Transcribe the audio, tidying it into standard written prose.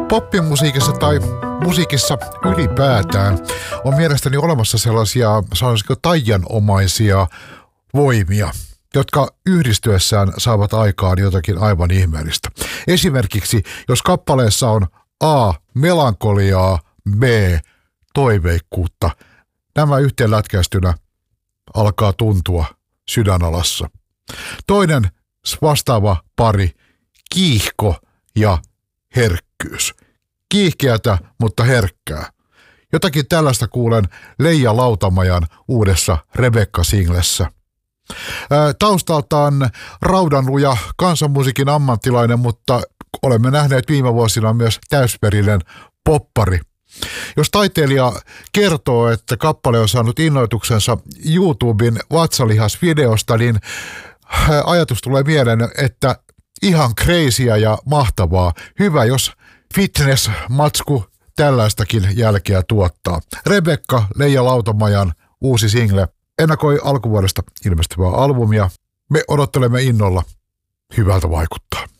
Poppimusiikissa tai musiikissa ylipäätään on mielestäni olemassa sellaisia, sanoisiko, taianomaisia voimia, jotka yhdistyessään saavat aikaan jotakin aivan ihmeellistä. Esimerkiksi, jos kappaleessa on A. melankoliaa, B. toiveikkuutta, nämä yhteenlätkäistynä alkaa tuntua sydänalassa. Toinen vastaava pari, kiihko ja herkkyys. Kiihkeätä, mutta herkkää. Jotakin tällaista kuulen Leija Lautamajan uudessa Rebekka-singlessä. Taustaltaan raudanluja kansanmusiikin ammattilainen, mutta olemme nähneet viime vuosina myös täysperinen poppari. Jos taiteilija kertoo, että kappale on saanut innoituksensa YouTuben vatsalihasvideosta, niin ajatus tulee mieleen, että ihan crazyä ja mahtavaa. Hyvä, jos fitness-matsku tällaistakin jälkeä tuottaa. Rebekka, Leija Lautamajan uusi single ennakoi alkuvuodesta ilmestyvää albumia. Me odottelemme innolla. Hyvältä vaikuttaa.